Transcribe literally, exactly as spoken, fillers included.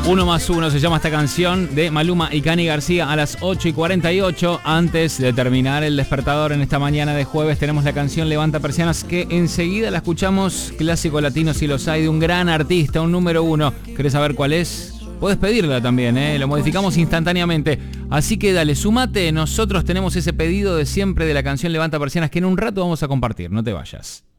Uno más uno se llama esta canción de Maluma y Cani García a las ocho y cuarenta y ocho. Antes de terminar el despertador en esta mañana de jueves, tenemos la canción Levanta Persianas, que enseguida la escuchamos. Clásico latino si los hay, de un gran artista, un número uno. ¿Querés saber cuál es? Podés pedirla también, ¿eh? Lo modificamos instantáneamente. Así que dale, sumate. Nosotros tenemos ese pedido de siempre de la canción Levanta Persianas que en un rato vamos a compartir. No te vayas.